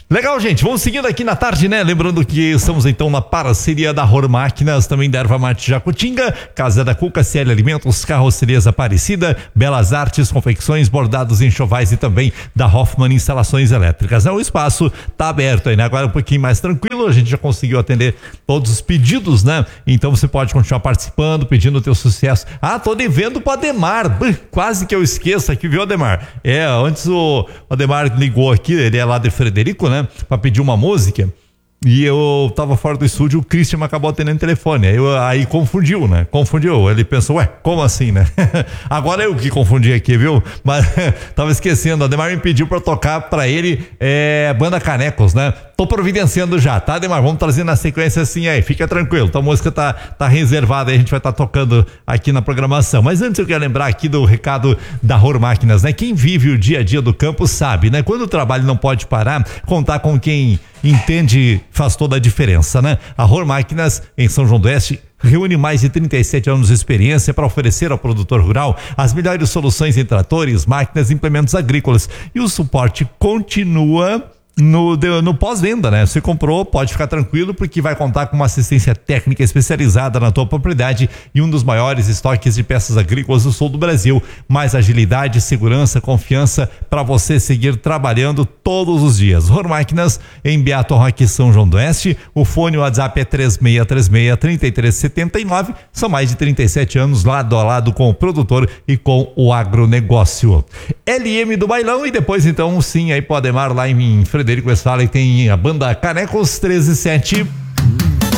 Legal, gente, vamos seguindo aqui na tarde, né? Lembrando que estamos então na parceria da Ror Máquinas, também da Erva Mate Jacutinga, Casa da Cuca, CL Alimentos, Carrocerias Aparecida, Belas Artes, Confecções, Bordados, Enxovais e também da Hoffman Instalações Elétricas. O espaço tá aberto aí, né? Agora um pouquinho mais tranquilo, a gente já conseguiu atender todos os pedidos, né? Então você pode continuar participando, pedindo o teu sucesso. Tô devendo pro Ademar, quase que eu esqueço aqui, viu, Ademar? Antes o Ademar ligou aqui, ele é lá de Frederico, né? Pra pedir uma música e eu tava fora do estúdio, o Christian acabou atendendo o telefone, aí confundiu, né? Ele pensou, como assim, né? Agora eu que confundi aqui, viu? Mas tava esquecendo, o Ademar me pediu pra tocar pra ele Banda Canecos, né? Tô providenciando já, tá, Ademar? Vamos trazer na sequência assim aí, fica tranquilo, então a música tá reservada aí, a gente vai estar tocando aqui na programação. Mas antes eu quero lembrar aqui do recado da Ror Máquinas, né? Quem vive o dia a dia do campo sabe, né? Quando o trabalho não pode parar, contar com quem entende faz toda a diferença, né? A Ror Máquinas em São João do Oeste reúne mais de 37 anos de experiência para oferecer ao produtor rural as melhores soluções em tratores, máquinas e implementos agrícolas. E o suporte continua no pós-venda, né? Você comprou, pode ficar tranquilo, porque vai contar com uma assistência técnica especializada na tua propriedade e um dos maiores estoques de peças agrícolas do sul do Brasil. Mais agilidade, segurança, confiança para você seguir trabalhando todos os dias. Ror Máquinas em Beato Roque, São João do Oeste. O fone, o WhatsApp é 3636-3379. São mais de 37 anos lado a lado com o produtor e com o agronegócio. LM do Bailão e depois então sim, aí pode Ademar lá em Frederico Westphalen tem a banda Canecos 137.